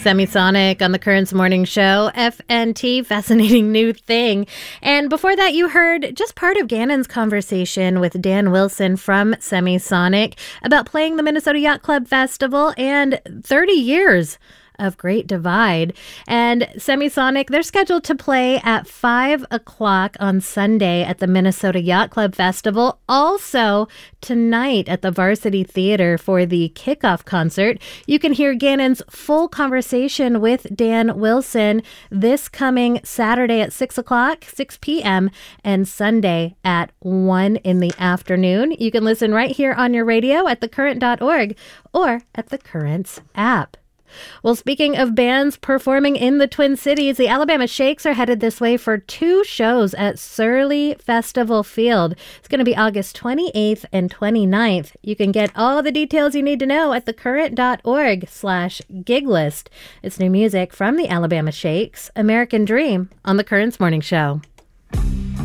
Semisonic on the Currents Morning Show. FNT, fascinating new thing. And before that, you heard just part of Gannon's conversation with Dan Wilson from Semisonic about playing the Minnesota Yacht Club Festival and 30 years of Great Divide. And Semisonic, they're scheduled to play at 5 o'clock on Sunday at the Minnesota Yacht Club Festival. Also tonight at the Varsity Theater for the kickoff concert. You can hear Gannon's full conversation with Dan Wilson this coming Saturday at 6 o'clock, 6 p.m., and Sunday at 1 in the afternoon. You can listen right here on your radio at thecurrent.org or at the Currents app. Well, speaking of bands performing in the Twin Cities, the Alabama Shakes are headed this way for 2 shows at Surly Festival Field. It's going to be August 28th and 29th. You can get all the details you need to know at thecurrent.org/giglist. It's new music from the Alabama Shakes, American Dream, on the Currents Morning Show.